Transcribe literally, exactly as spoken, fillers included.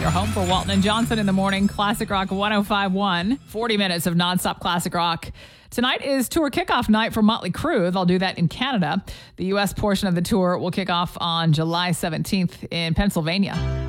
Your home for Walton and Johnson in the morning. Classic Rock one oh five point one. forty minutes of nonstop classic rock. Tonight is tour kickoff night for Motley Crue. They'll do that in Canada. The U S portion of the tour will kick off on July seventeenth in Pennsylvania.